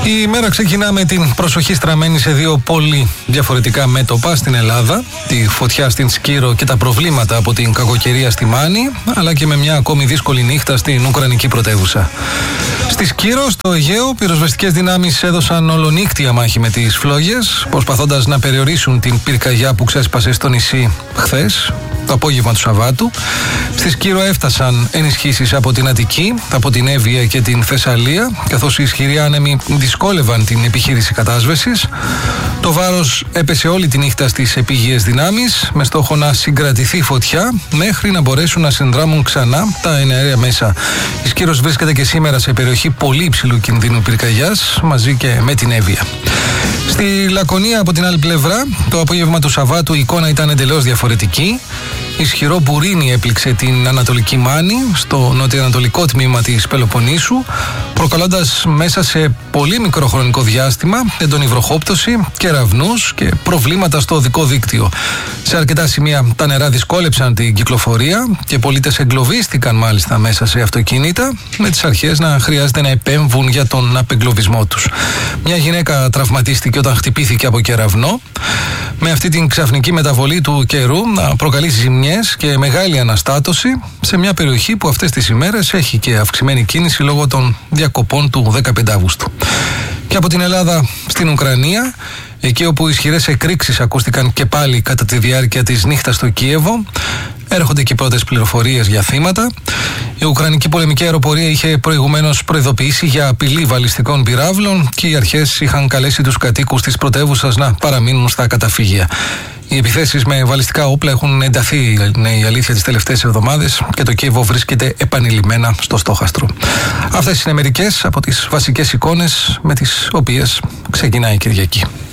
Η ημέρα ξεκινά με την προσοχή στραμμένη σε δύο πολύ διαφορετικά μέτωπα στην Ελλάδα. Τη φωτιά στην Σκύρο και τα προβλήματα από την κακοκαιρία στη Μάνη, αλλά και με μια ακόμη δύσκολη νύχτα στην Ουκρανική πρωτεύουσα. Στη Σκύρο, στο Αιγαίο, πυροσβεστικές δυνάμεις έδωσαν ολονύκτια μάχη με τις φλόγες, προσπαθώντας να περιορίσουν την πυρκαγιά που ξέσπασε στο νησί χθες, το απόγευμα του Σαββάτου. Στη Σκύρο έφτασαν ενισχύσεις από την Αττική, από την Εύβοια και την Θεσσαλία, καθώς οι ισχυροί άνεμοι δυσκόλευαν την επιχείρηση κατάσβεσης. Το βάρος έπεσε όλη τη νύχτα στις επίγειες δυνάμεις, με στόχο να συγκρατηθεί φωτιά μέχρι να μπορέσουν να συνδράμουν ξανά τα εναέρια μέσα. Η Σκύρος βρίσκεται και σήμερα σε περιοχή πολύ υψηλού κινδύνου πυρκαγιάς, μαζί και με την Εύβοια. Στη Λακωνία, από την άλλη πλευρά, το απόγευμα του Σαββάτου η εικόνα ήταν εντελώς διαφορετική. Ισχυρό μπουρίνι έπληξε την Ανατολική Μάνη, στο νοτιοανατολικό τμήμα της Πελοποννήσου, προκαλώντας μέσα σε πολύ μικρό χρονικό διάστημα έντονη βροχόπτωση, κεραυνούς και προβλήματα στο οδικό δίκτυο. Σε αρκετά σημεία τα νερά δυσκόλεψαν την κυκλοφορία και πολίτες εγκλωβίστηκαν μάλιστα μέσα σε αυτοκίνητα, με τις αρχές να χρειάζεται να επέμβουν για τον απεγκλωβισμό τους. Μια γυναίκα τραυματίστηκε όταν χτυπήθηκε από κεραυνό. Με αυτή την ξαφνική μεταβολή του καιρού να προκαλεί ζημιές και μεγάλη αναστάτωση σε μια περιοχή που αυτές τις ημέρες έχει και αυξημένη κίνηση λόγω των διακοπών του 15 Αυγούστου. Και από την Ελλάδα στην Ουκρανία, εκεί όπου ισχυρές εκρήξεις ακούστηκαν και πάλι κατά τη διάρκεια της νύχτας στο Κίεβο, έρχονται και πρώτες πληροφορίες για θύματα. Η Ουκρανική πολεμική αεροπορία είχε προηγουμένως προειδοποιήσει για απειλή βαλιστικών πυράβλων και οι αρχές είχαν καλέσει τους κατοίκους της πρωτεύουσας να παραμείνουν στα καταφύγια. Οι επιθέσεις με βαλιστικά όπλα έχουν ενταθεί, είναι η αλήθεια, τις τελευταίες εβδομάδες και το Κίεβο βρίσκεται επανειλημμένα στο στόχαστρο. Αυτές είναι μερικές από τις βασικές εικόνες με τις οποίες ξεκινάει η Κυριακή.